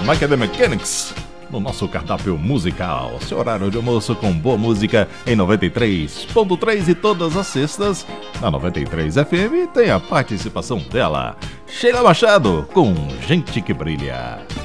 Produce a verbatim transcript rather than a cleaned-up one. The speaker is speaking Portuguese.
Mike and the Mechanics, no nosso cardápio musical. Seu horário de almoço com boa música em noventa e três ponto três e todas as sextas, na noventa e três F M, tem a participação dela, Sheila Machado, com Gente que Brilha.